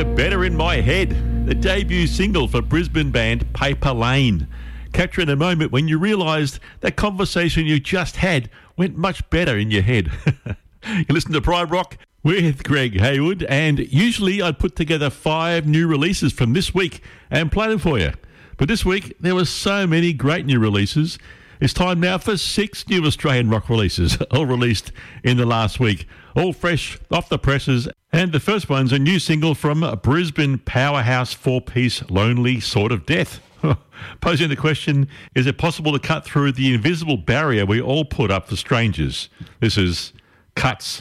Better in My Head, the debut single for Brisbane band Paper Lane. Capturing a moment when you realised that conversation you just had went much better in your head. You listen to Pride Rock with Greg Hayward, and usually I'd put together 5 new releases from this week and play them for you. But this week, there were so many great new releases. It's time now for 6 new Australian rock releases, all released in the last week. All fresh off the presses. And the first one's a new single from Brisbane powerhouse 4-piece Lonely Sort of Death. Posing the question, is it possible to cut through the invisible barrier we all put up for strangers? This is Cuts.